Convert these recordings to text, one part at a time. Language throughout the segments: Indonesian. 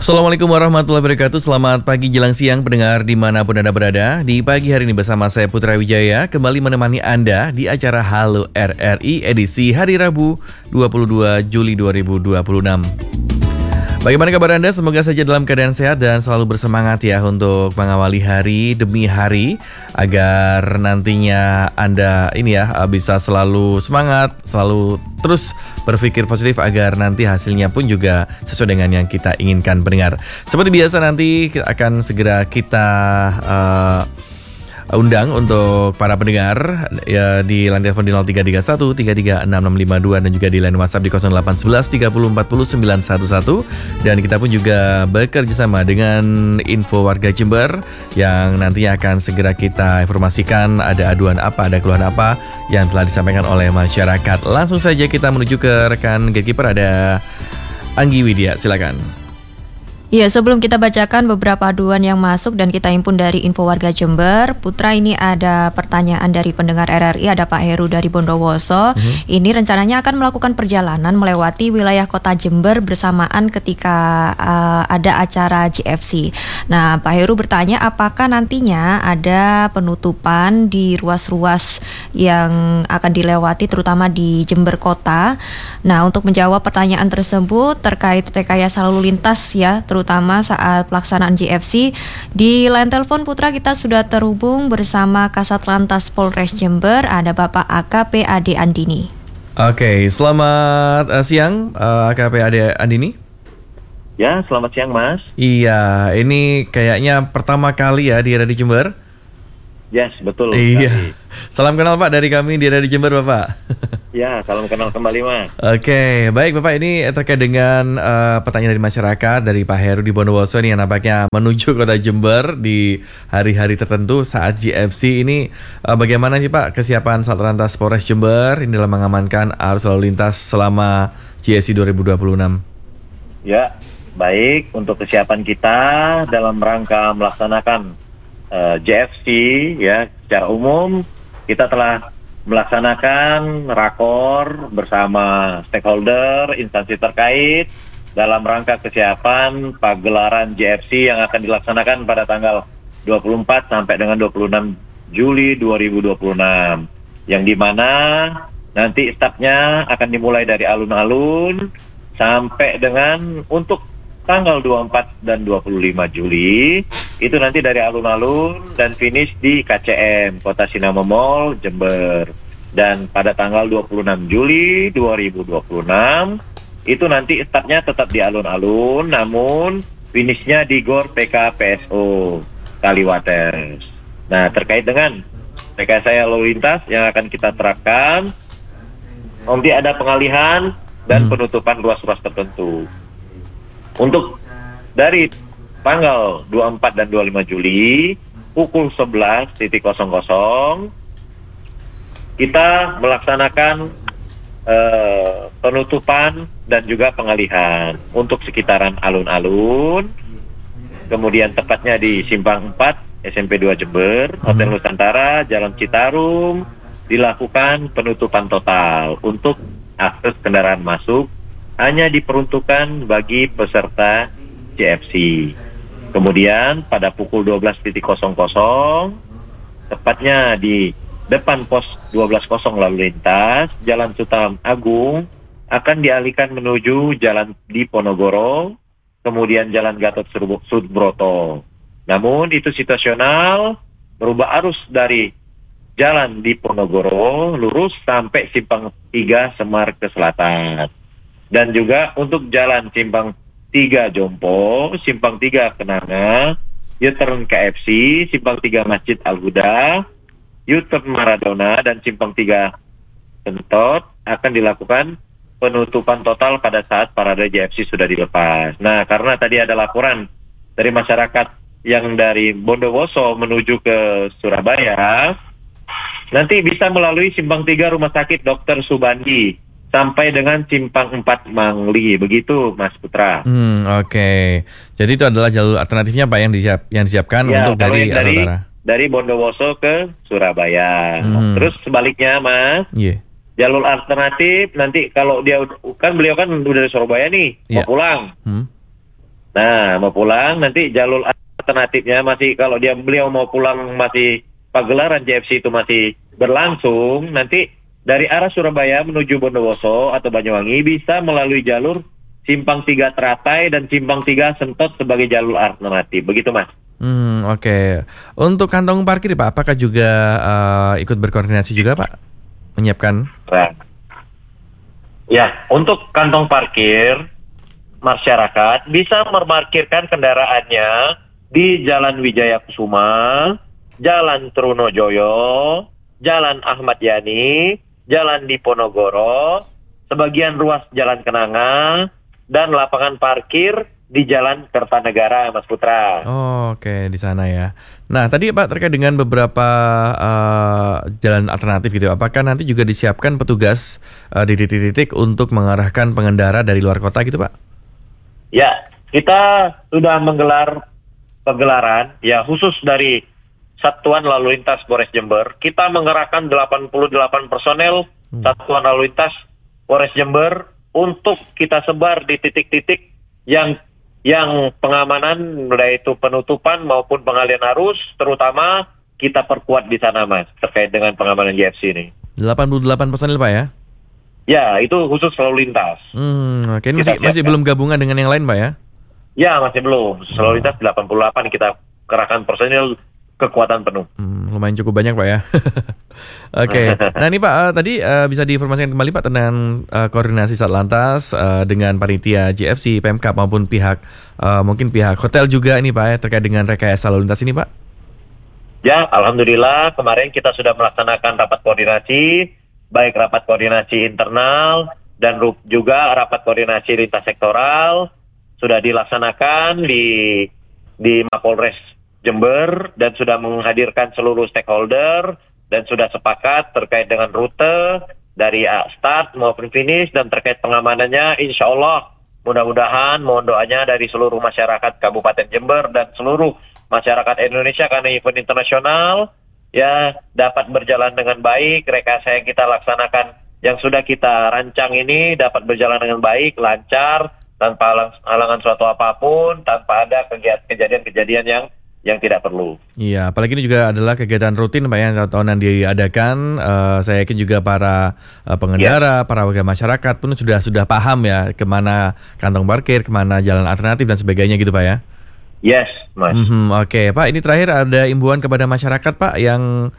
Assalamualaikum warahmatullahi wabarakatuh. Selamat pagi jelang siang pendengar dimanapun Anda berada. Di pagi hari ini bersama saya Putra Wijaya kembali menemani Anda di acara Halo RRI edisi hari Rabu 22 Juli 2026. Bagaimana kabar Anda? Semoga saja dalam keadaan sehat dan selalu bersemangat ya untuk mengawali hari demi hari agar nantinya Anda bisa selalu semangat, selalu terus berpikir positif agar nanti hasilnya pun juga sesuai dengan yang kita inginkan pendengar. Seperti biasa nanti akan segera kita undang untuk para pendengar ya di line telepon di 0331 336652 dan juga di line WhatsApp di 0811 30 40 911 dan kita pun juga bekerja sama dengan Info Warga Jember yang nantinya akan segera kita informasikan ada aduan apa, ada keluhan apa yang telah disampaikan oleh masyarakat. Langsung saja kita menuju ke rekan gatekeeper, ada Anggi Widya, silakan. Ya, sebelum kita bacakan beberapa aduan yang masuk dan kita himpun dari Info Warga Jember, Putra, ini ada pertanyaan dari pendengar RRI, ada Pak Heru dari Bondowoso. Ini rencananya akan melakukan perjalanan melewati wilayah kota Jember bersamaan ketika ada acara GFC. Nah, Pak Heru bertanya apakah nantinya ada penutupan di ruas-ruas yang akan dilewati terutama di Jember Kota. Nah, untuk menjawab pertanyaan tersebut terkait rekayasa lalu lintas ya, terutama saat pelaksanaan GFC. Di line telepon Putra kita sudah terhubung bersama Kasat Lantas Polres Jember, ada Bapak AKP Ade Andini. Oke, selamat siang AKP Ade Andini. Ya, selamat siang Mas. Iya, ini kayaknya pertama kali ya di Radio Jember. Yes, betul. Iya. Salam kenal Pak dari kami di Radio Jember Bapak. Ya, salam kenal kembali Mas. Oke, baik Bapak, ini terkait dengan pertanyaan dari masyarakat dari Pak Heru di Bondowoso ini yang nampaknya menuju kota Jember di hari-hari tertentu saat GFC ini. Bagaimana sih Pak kesiapan Satlantas Polres Jember ini dalam mengamankan arus lalu lintas selama GFC 2026? Ya, baik, untuk kesiapan kita dalam rangka melaksanakan GFC ya, secara umum kita telah melaksanakan rakor bersama stakeholder, instansi terkait dalam rangka kesiapan pagelaran GFC yang akan dilaksanakan pada tanggal 24 sampai dengan 26 Juli 2026, yang dimana nanti startnya akan dimulai dari alun-alun sampai dengan untuk tanggal 24 dan 25 Juli itu nanti dari alun-alun dan finish di KCM Kota Sinama Mall Jember. Dan pada tanggal 26 Juli 2026 itu nanti startnya tetap di alun-alun, namun finishnya di GOR PKPSO Kaliwates. Nah, terkait dengan rekayasa lalu lintas yang akan kita terapkan, nanti ada pengalihan dan penutupan ruas-ruas tertentu. Untuk dari tanggal 24 dan 25 Juli pukul 11.00 kita melaksanakan penutupan dan juga pengalihan untuk sekitaran alun-alun, kemudian tepatnya di Simpang 4 SMP 2 Jember, Hotel Nusantara, Jalan Citarum, dilakukan penutupan total untuk akses kendaraan masuk hanya diperuntukkan bagi peserta GFC. Kemudian pada pukul 12.00 tepatnya di depan pos 12.0 lalu lintas Jalan Sultan Agung akan dialihkan menuju Jalan Diponegoro, kemudian Jalan Gatot Subroto. Namun itu situasional, merubah arus dari Jalan Diponegoro lurus sampai Simpang 3 Semar ke selatan. Dan juga untuk Jalan Simpang 3 Jompo, Simpang 3 Kenanga, U-turn KFC, Simpang 3 Masjid Al-Huda, U-turn Maradona, dan Simpang 3 Kentot akan dilakukan penutupan total pada saat parade GFC sudah dilepas. Nah, karena tadi ada laporan dari masyarakat yang dari Bondowoso menuju ke Surabaya, nanti bisa melalui Simpang 3 Rumah Sakit Dr. Subandi sampai dengan Simpang 4 Mangli, begitu Mas Putra. Oke. Jadi itu adalah jalur alternatifnya Pak yang disiapkan ya, untuk dari arah utara. Dari Bondowoso ke Surabaya. Terus sebaliknya Mas, jalur alternatif nanti kalau dia kan beliau kan udah dari Surabaya nih, mau pulang. Nah, mau pulang nanti jalur alternatifnya masih, kalau beliau mau pulang masih pagelaran JFC itu masih berlangsung, nanti dari arah Surabaya menuju Bondowoso atau Banyuwangi bisa melalui jalur Simpang 3 Teratai dan Simpang 3 Sentot sebagai jalur alternatif. Begitu, Mas. Oke. Untuk kantong parkir Pak, apakah juga ikut berkoordinasi juga Pak? Menyiapkan? Nah, ya, untuk kantong parkir, masyarakat bisa memarkirkan kendaraannya di Jalan Wijaya Kusuma, Jalan Trunojoyo, Jalan Ahmad Yani, Jalan Diponegoro, sebagian ruas Jalan Kenanga, dan lapangan parkir di Jalan Kertanegara, Mas Putra. Oke, di sana ya. Nah, tadi Pak terkait dengan beberapa jalan alternatif gitu, apakah nanti juga disiapkan petugas di titik-titik untuk mengarahkan pengendara dari luar kota gitu Pak? Ya, kita sudah menggelar pegelaran ya khusus dari Satuan Lalu Lintas Polres Jember. Kita mengerahkan 88 personel Satuan Lalu Lintas Polres Jember untuk kita sebar di titik-titik yang pengamanan, yaitu penutupan maupun pengalian arus, terutama kita perkuat di sana, Mas, terkait dengan pengamanan JFC ini. 88 personel Pak ya? Ya, itu khusus lalu lintas. Oke, ini masih belum gabungan dengan yang lain Pak ya? Ya, masih belum. Lalu lintas 88 kita kerahkan personil kekuatan penuh. Lumayan cukup banyak Pak ya. Oke. Nah ini Pak, tadi bisa diinformasikan kembali Pak tentang koordinasi Satlantas dengan panitia JFC, Pemkab maupun mungkin pihak hotel juga ini Pak ya, terkait dengan rekayasa lalu lintas ini Pak? Ya, alhamdulillah kemarin kita sudah melaksanakan rapat koordinasi, baik rapat koordinasi internal dan juga rapat koordinasi lintas sektoral sudah dilaksanakan di Mapolres Jember dan sudah menghadirkan seluruh stakeholder dan sudah sepakat terkait dengan rute dari start maupun finish dan terkait pengamanannya. Insya Allah mudah-mudahan mohon doanya dari seluruh masyarakat Kabupaten Jember dan seluruh masyarakat Indonesia karena event internasional ya dapat berjalan dengan baik. Rekayasa yang kita laksanakan yang sudah kita rancang ini dapat berjalan dengan baik, lancar, tanpa halangan suatu apapun, tanpa ada kejadian-kejadian yang tidak perlu. Iya, apalagi ini juga adalah kegiatan rutin Pak yang tahunan diadakan. Saya yakin juga para pengendara, para warga masyarakat pun sudah paham ya kemana kantong parkir, kemana jalan alternatif dan sebagainya gitu Pak ya. Yes, Mas. Oke, Pak, ini terakhir ada imbauan kepada masyarakat Pak yang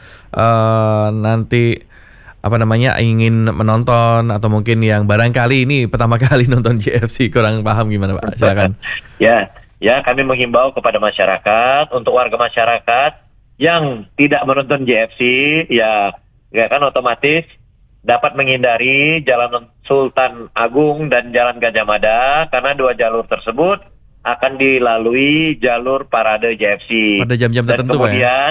nanti ingin menonton atau mungkin yang barangkali ini pertama kali nonton JFC kurang paham gimana Pak? Silakan. Ya, kami menghimbau kepada masyarakat, untuk warga masyarakat yang tidak menonton JFC, ya kan otomatis dapat menghindari Jalan Sultan Agung dan Jalan Gajah Mada, karena dua jalur tersebut akan dilalui jalur parade JFC. Pada jam-jam tertentu, dan kemudian,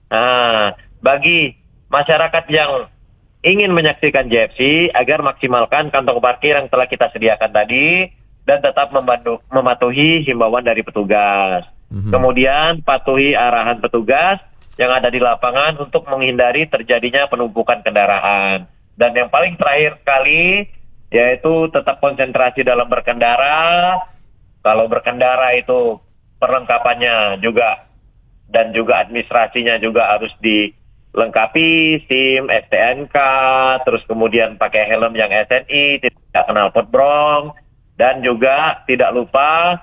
bagi masyarakat yang ingin menyaksikan JFC, agar maksimalkan kantong parkir yang telah kita sediakan tadi, dan tetap mematuhi himbauan dari petugas. Kemudian patuhi arahan petugas yang ada di lapangan untuk menghindari terjadinya penumpukan kendaraan. Dan yang paling terakhir kali, yaitu tetap konsentrasi dalam berkendara. Kalau berkendara itu perlengkapannya juga dan juga administrasinya juga harus dilengkapi, SIM, STNK, terus kemudian pakai helm yang SNI, tidak knalpot brong. Dan juga tidak lupa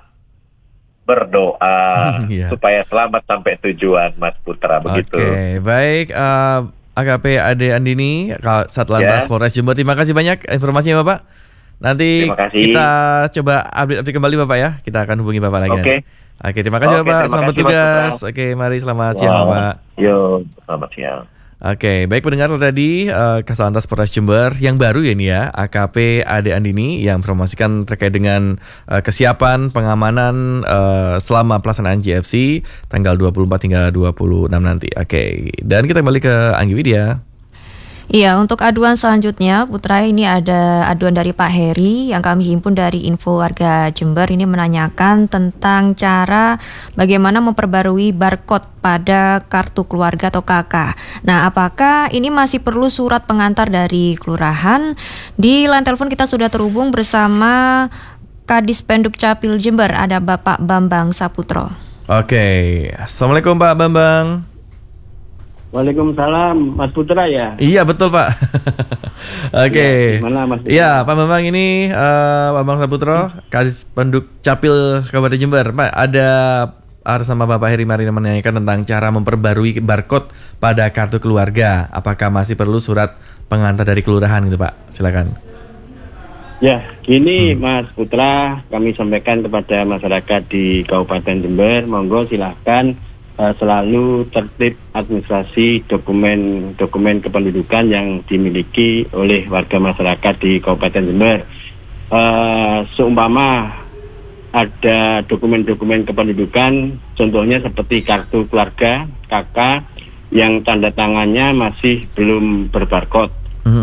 berdoa supaya selamat sampai tujuan, Mas Putra, begitu. Oke, baik. AKP Ade Andini, Satlantas Polres Jember, terima kasih banyak informasinya Bapak. Nanti kita coba update kembali Bapak ya. Kita akan hubungi Bapak lagi. Oke, terima kasih Bapak. Selamat tugas. Oke, mari selamat siang Bapak. Yo, selamat siang. Oke, baik pendengar tadi Satlantas Polres Jember yang baru ya ini ya, AKP Ade Andini yang promosikan terkait dengan kesiapan pengamanan selama pelaksanaan JFC tanggal 24 hingga 26 nanti. Oke, dan kita kembali ke Anggi Widya. Iya, untuk aduan selanjutnya, Putra, ini ada aduan dari Pak Heri yang kami himpun dari Info Warga Jember. Ini menanyakan tentang cara bagaimana memperbarui barcode pada kartu keluarga atau KK. Nah, apakah ini masih perlu surat pengantar dari kelurahan? Di line telepon kita sudah terhubung bersama Kadis Penduk Capil Jember, ada Bapak Bambang Saputro. Oke, Assalamualaikum Pak Bambang. Waalaikumsalam, Mas Putra ya? Iya betul Pak. Oke. Gimana Mas Putra? Iya Pak Bambang ini Bambang Saputro, Kadis Penduk Capil Kabupaten Jember. Pak, ada sama Bapak Heri Marina menanyakan tentang cara memperbarui barcode pada kartu keluarga. Apakah masih perlu surat pengantar dari kelurahan gitu Pak? Silakan. Ya, gini Mas Putra, kami sampaikan kepada masyarakat di Kabupaten Jember, monggo silahkan selalu tertib administrasi dokumen kependudukan yang dimiliki oleh warga masyarakat di Kabupaten Jember. Seumpama ada dokumen-dokumen kependudukan, contohnya seperti kartu keluarga KK yang tanda tangannya masih belum berbarcode.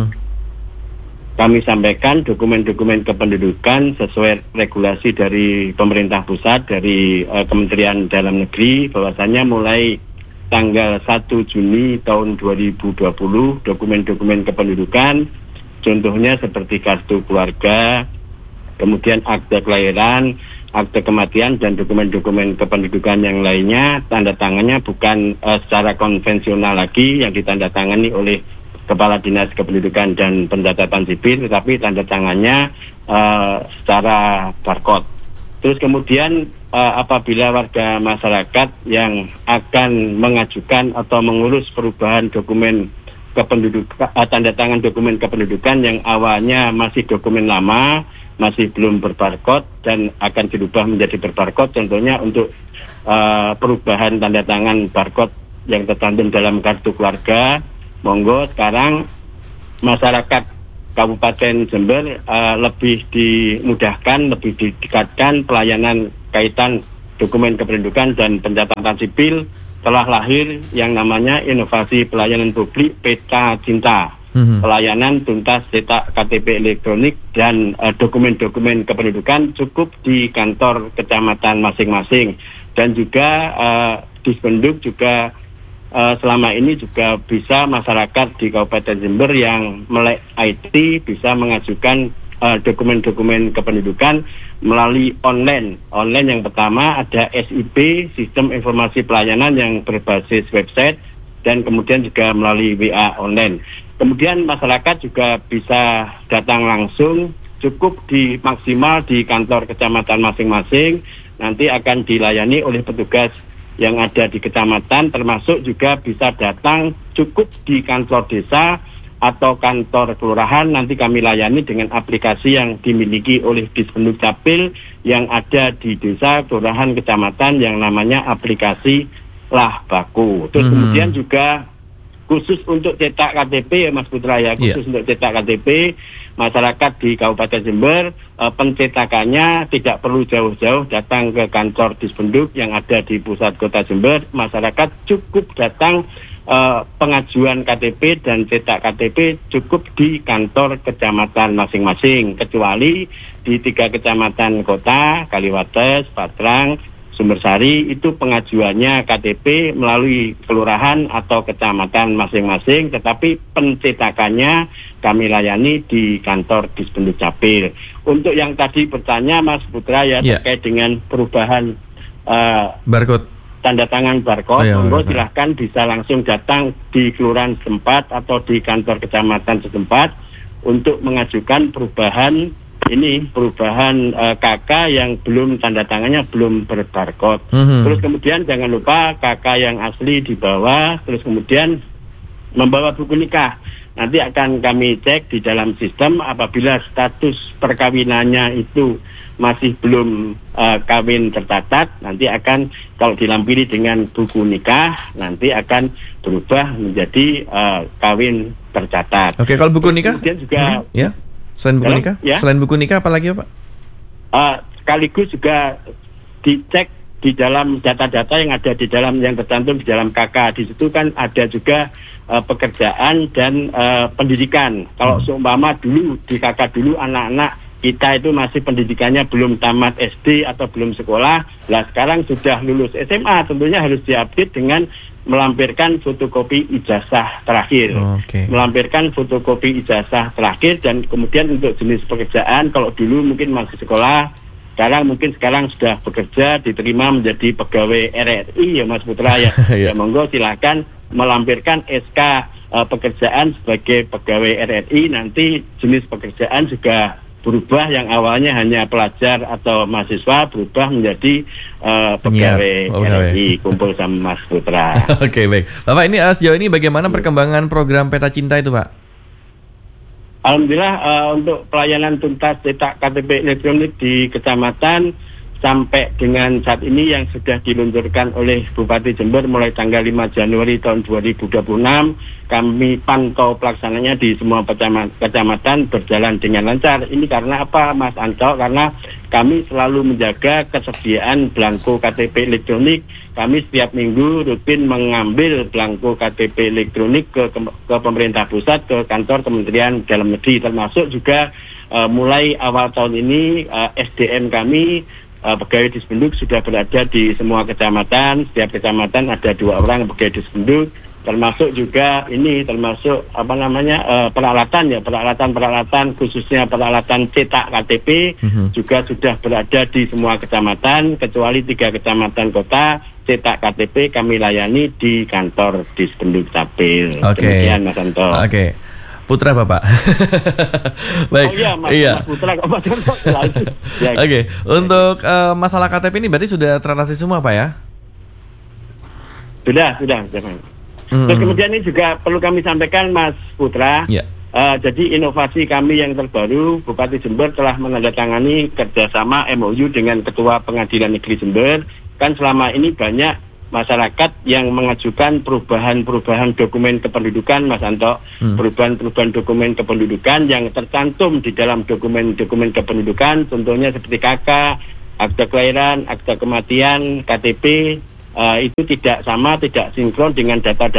Kami sampaikan dokumen-dokumen kependudukan sesuai regulasi dari pemerintah pusat, dari Kementerian Dalam Negeri, bahwasanya mulai tanggal 1 Juni tahun 2020, dokumen-dokumen kependudukan, contohnya seperti kartu keluarga, kemudian akte kelahiran, akte kematian, dan dokumen-dokumen kependudukan yang lainnya, tanda tangannya bukan secara konvensional lagi yang ditandatangani oleh Kepala Dinas Kependudukan dan Pencatatan Sipil, tetapi tanda tangannya secara barcode. Terus kemudian apabila warga masyarakat yang akan mengajukan atau mengurus perubahan dokumen kependudukan, tanda tangan dokumen kependudukan yang awalnya masih dokumen lama, masih belum berbarcode dan akan dirubah menjadi berbarcode, contohnya untuk perubahan tanda tangan barcode yang tercantum dalam kartu keluarga, monggo sekarang masyarakat Kabupaten Jember lebih dimudahkan, lebih didekatkan pelayanan kaitan dokumen kependudukan dan pencatatan sipil. Telah lahir yang namanya Inovasi Pelayanan Publik Peta Cinta, pelayanan tuntas cetak KTP elektronik dan dokumen-dokumen kependudukan cukup di kantor kecamatan masing-masing, dan juga Dispenduk juga selama ini juga bisa masyarakat di Kabupaten Jember yang melek IT bisa mengajukan dokumen-dokumen kependudukan melalui online. Online yang pertama ada SIP, Sistem Informasi Pelayanan yang berbasis website, dan kemudian juga melalui WA online. Kemudian masyarakat juga bisa datang langsung, cukup di maksimal di kantor kecamatan masing-masing, nanti akan dilayani oleh petugas yang ada di kecamatan, termasuk juga bisa datang cukup di kantor desa atau kantor kelurahan, nanti kami layani dengan aplikasi yang dimiliki oleh Dispenduk Capil yang ada di desa, kelurahan, kecamatan yang namanya aplikasi Lah Baku. Terus kemudian juga khusus untuk cetak KTP ya Mas Putra ya, khusus untuk cetak KTP masyarakat di Kabupaten Jember, pencetakannya tidak perlu jauh-jauh datang ke kantor Dispenduk yang ada di pusat kota Jember. Masyarakat cukup datang pengajuan KTP dan cetak KTP cukup di kantor kecamatan masing-masing, kecuali di 3 kecamatan kota, Kaliwates, Patrang, Sumbersari, itu pengajuannya KTP melalui kelurahan atau kecamatan masing-masing, tetapi pencetakannya kami layani di kantor Dispenduk Capil. Untuk yang tadi bertanya Mas Putra ya terkait dengan perubahan barcode, tanda tangan barcode, silahkan bisa langsung datang di kelurahan setempat atau di kantor kecamatan setempat untuk mengajukan perubahan KK yang belum tanda tangannya belum berbarcode. Terus kemudian jangan lupa KK yang asli dibawa, terus kemudian membawa buku nikah. Nanti akan kami cek di dalam sistem, apabila status perkawinannya itu masih belum kawin tercatat, nanti akan kalau dilampiri dengan buku nikah nanti akan berubah menjadi kawin tercatat. Oke, kalau buku nikah? Kemudian juga selain buku nikah? Ya? Selain buku nikah apa lagi ya Pak? Sekaligus juga dicek di dalam data-data yang ada di dalam, yang tercantum di dalam KK. Di situ kan ada juga pekerjaan dan pendidikan. Kalau seumpama dulu di KK dulu anak-anak kita itu masih pendidikannya belum tamat SD atau belum sekolah, lah sekarang sudah lulus SMA, tentunya harus diupdate dengan melampirkan fotokopi ijazah terakhir. Melampirkan fotokopi ijazah terakhir, dan kemudian untuk jenis pekerjaan, kalau dulu mungkin masih sekolah, sekarang sudah bekerja, diterima menjadi pegawai RRI ya Mas Putra ya. Ya monggo silakan melampirkan SK pekerjaan sebagai pegawai RRI. Nanti jenis pekerjaan juga berubah, yang awalnya hanya pelajar atau mahasiswa berubah menjadi pegawai RRI. Kumpul sama Mas Putra. Oke, baik. Bapak, ini sejauh ini bagaimana perkembangan program Peta Cinta itu, Pak? Alhamdulillah untuk pelayanan tuntas cetak KTP elektronik di kecamatan sampai dengan saat ini yang sudah diluncurkan oleh Bupati Jember mulai tanggal 5 Januari tahun 2026, kami pantau pelaksananya di semua kecamatan berjalan dengan lancar. Ini karena apa Mas Anto? Karena kami selalu menjaga ketersediaan belangko KTP elektronik. Kami setiap minggu rutin mengambil belangko KTP elektronik ke pemerintah pusat, ke kantor Kementerian Dalam Negeri, termasuk juga mulai awal tahun ini SDM kami pegawai Dispenduk sudah berada di semua kecamatan. Setiap kecamatan ada 2 orang pegawai Dispenduk, termasuk juga peralatan khususnya peralatan cetak KTP juga sudah berada di semua kecamatan kecuali 3 kecamatan kota. Cetak KTP kami layani di kantor Dispenduk Capil. Demikian Mas Anto. Oke. Putra Bapak. Baik. Mas Putra kok Mas Anto. Oke. Untuk masalah KTP ini berarti sudah teratasi semua, Pak ya? Sudah. Terus kemudian ini juga perlu kami sampaikan Mas Putra. Jadi inovasi kami yang terbaru, Bupati Jember telah menandatangani kerjasama MOU dengan Ketua Pengadilan Negeri Jember. Kan selama ini banyak masyarakat yang mengajukan perubahan dokumen kependudukan, Mas Anto. Perubahan dokumen kependudukan yang tercantum di dalam dokumen kependudukan, contohnya seperti KK, akte kelahiran, akte kematian, KTP, itu tidak sinkron dengan data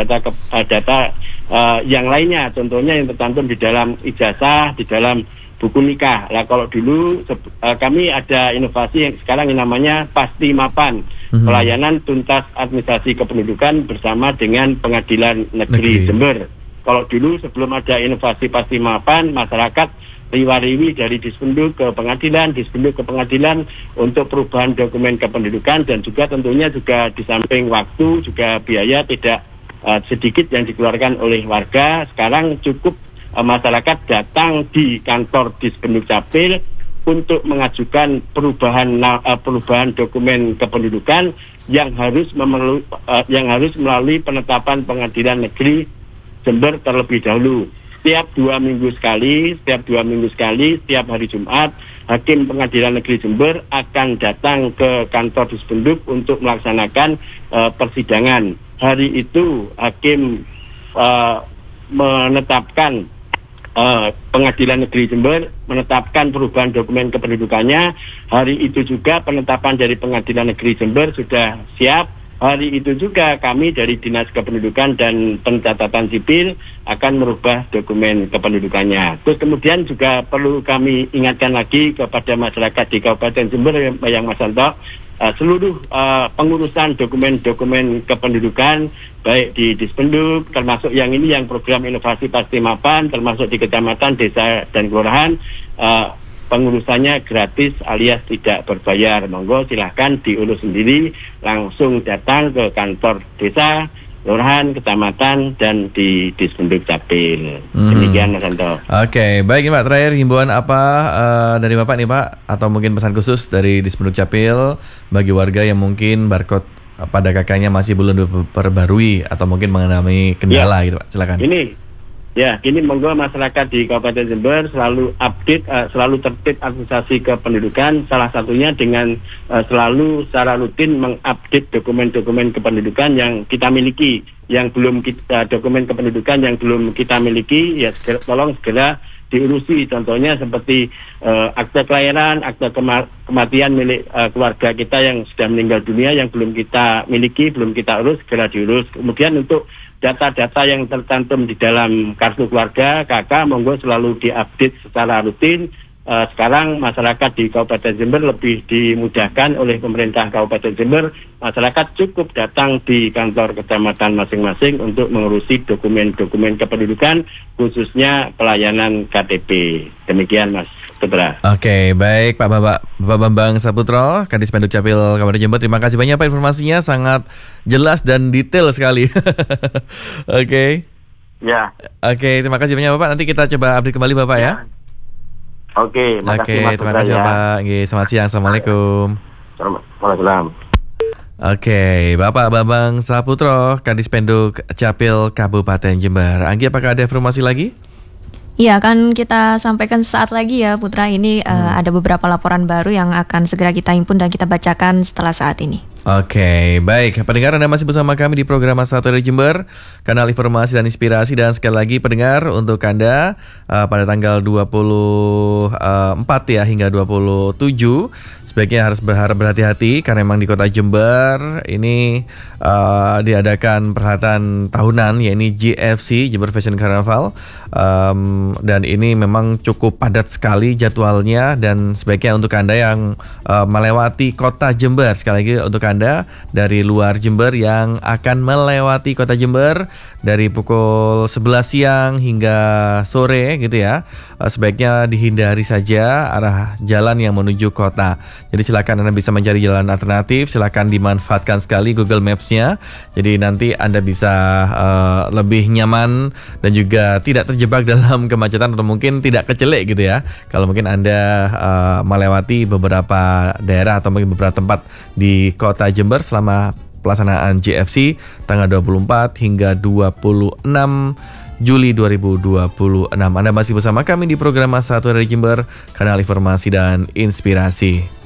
yang lainnya. Contohnya yang tercantum di dalam ijazah, di dalam buku nikah. Lah kalau dulu kami ada inovasi yang sekarang yang namanya Pasti Mapan, pelayanan tuntas administrasi kependudukan bersama dengan Pengadilan Negeri Jember. Kalau dulu sebelum ada inovasi Pasti Mapan, masyarakat riwa-riwi dari Dispenduk ke pengadilan, Dispenduk ke pengadilan untuk perubahan dokumen kependudukan, dan juga tentunya juga di samping waktu juga biaya tidak sedikit yang dikeluarkan oleh warga. Sekarang cukup masyarakat datang di kantor Dispenduk Capil untuk mengajukan perubahan dokumen kependudukan yang harus melalui penetapan Pengadilan Negeri Jember terlebih dahulu. Setiap 2 minggu sekali, setiap hari Jumat, Hakim Pengadilan Negeri Jember akan datang ke kantor Dispenduk untuk melaksanakan persidangan. Hari itu Hakim menetapkan Pengadilan Negeri Jember menetapkan perubahan dokumen kependudukannya. Hari itu juga penetapan dari Pengadilan Negeri Jember sudah siap. Hari itu juga kami dari Dinas Kependudukan dan Pencatatan Sipil akan merubah dokumen kependudukannya. Terus kemudian juga perlu kami ingatkan lagi kepada masyarakat di Kabupaten Jember yang Mas Anto, seluruh pengurusan dokumen kependudukan baik di Dispenduk, termasuk yang program inovasi Pasti Mapan, termasuk di kecamatan, desa, dan kelurahan, pengurusannya gratis alias tidak berbayar. Monggo silahkan diurus sendiri, langsung datang ke kantor desa, kelurahan, kecamatan, dan di Dispenduk Capil. Demikian Mas Anto. Oke, baik Pak. Terakhir himbauan apa dari Bapak nih Pak, atau mungkin pesan khusus dari Dispenduk Capil bagi warga yang mungkin barcode pada kakaknya masih belum diperbarui atau mungkin mengalami kendala gitu Pak. Silakan. Ini monggo masyarakat di Kabupaten Jember selalu update, selalu tertib administrasi kependudukan. Salah satunya dengan selalu secara rutin mengupdate dokumen-dokumen kependudukan yang kita miliki. Yang belum dokumen kependudukan yang belum kita miliki, ya tolong segera diurusi. Contohnya seperti akte kelahiran, akte kematian milik keluarga kita yang sudah meninggal dunia yang belum kita miliki, belum kita urus, segera diurus. Kemudian untuk data-data yang tercantum di dalam kartu keluarga KK monggo selalu diupdate secara rutin. Sekarang masyarakat di Kabupaten Jember lebih dimudahkan oleh pemerintah Kabupaten Jember. Masyarakat cukup datang di kantor kecamatan masing-masing untuk mengurusi dokumen-dokumen kependudukan, khususnya pelayanan KTP. Demikian Mas. Putra. Oke, baik Bapak Bambang Saputro, Kadis Pendukcapil Kabupaten Jember. Terima kasih banyak Pak informasinya, sangat jelas dan detail sekali. Oke. Ya. Oke, terima kasih banyak Bapak. Nanti kita coba update kembali Bapak ya. Oke, makasih Mas terima Putra, kasih ya. Bapak. Oke, selamat siang. Assalamualaikum. Waalaikumsalam. Oke, Bapak Bambang Saputro, Kadis Penduk Capil Kabupaten Jember. Anggi, apakah ada informasi lagi? Iya, akan kita sampaikan saat lagi ya Putra. Ini ada beberapa laporan baru yang akan segera kita himpun dan kita bacakan setelah saat ini. Oke, baik. Pendengar, Anda masih bersama kami di program Satu dari Jember, kanal informasi dan inspirasi. Dan sekali lagi pendengar, untuk Anda pada tanggal 24 ya hingga 27 sebaiknya harus berhati-hati karena memang di kota Jember ini diadakan perhelatan tahunan, yaitu JFC, Jember Fashion Carnival, dan ini memang cukup padat sekali jadwalnya. Dan sebaiknya untuk Anda yang melewati kota Jember, sekali lagi untuk Anda dari luar Jember yang akan melewati kota Jember dari pukul 11 siang hingga sore gitu ya, sebaiknya dihindari saja arah jalan yang menuju kota. Jadi silakan Anda bisa mencari jalan alternatif, silakan dimanfaatkan sekali Google Maps-nya. Jadi nanti Anda bisa lebih nyaman dan juga tidak terjebak dalam kemacetan atau mungkin tidak kecelek gitu ya. Kalau mungkin Anda melewati beberapa daerah atau mungkin beberapa tempat di kota Jember selama pelaksanaan JFC tanggal 24 hingga 26 Juli 2026. Anda masih bersama kami di program Satu dari Jember, kanal informasi dan inspirasi.